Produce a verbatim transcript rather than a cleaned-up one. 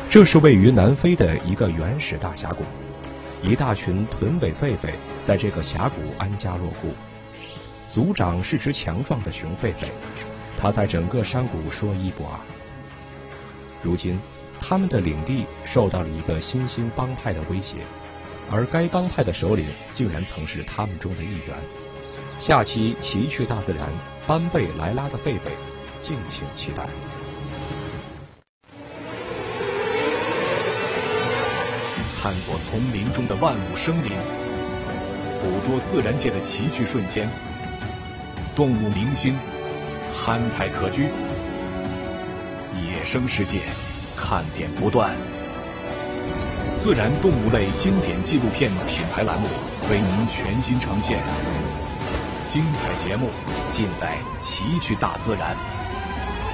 这是位于南非的一个原始大峡谷，一大群臀尾狒狒在这个峡谷安家落户。族长是只强壮的雄狒狒，它在整个山谷说一不二。如今，他们的领地受到了一个新兴帮派的威胁，而该帮派的首领竟然曾是他们中的一员。下期奇趣大自然，班贝莱拉的狒狒，敬请期待。 探索丛林中的万物生灵，捕捉自然界的奇趣瞬间，动物明星，憨态可掬，野生世界，看点不断。自然动物类经典纪录片品牌栏目为您全新呈现，精彩节目尽在奇趣大自然。